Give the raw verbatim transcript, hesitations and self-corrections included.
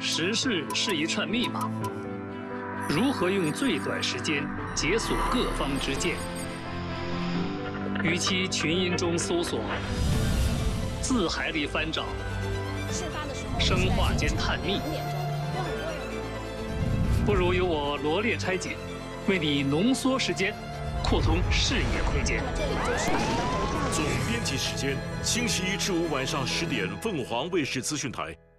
时事是一串密码，如何用最短时间解锁各方之见？与其群音中搜索，字海里翻找，生化间探秘，不如由我罗列拆解，为你浓缩时间，扩通视野空间。 总编辑时间：星期一至五晚上十点，凤凰卫视资讯台。